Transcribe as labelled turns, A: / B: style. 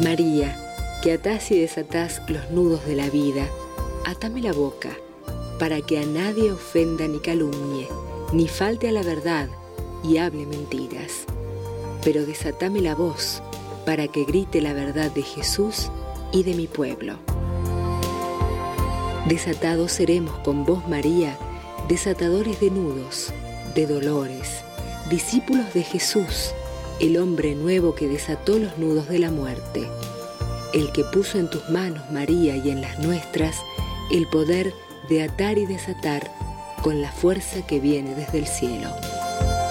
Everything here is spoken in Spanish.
A: María, que atás y desatás los nudos de la vida, atame la boca, para que a nadie ofenda ni calumnie, ni falte a la verdad y hable mentiras. Pero desatame la voz, para que grite la verdad de Jesús y de mi pueblo. Desatados seremos con vos, María, desatadores de nudos, de dolores, discípulos de Jesús, el hombre nuevo que desató los nudos de la muerte, el que puso en tus manos, María, y en las nuestras, el poder de atar y desatar con la fuerza que viene desde el cielo.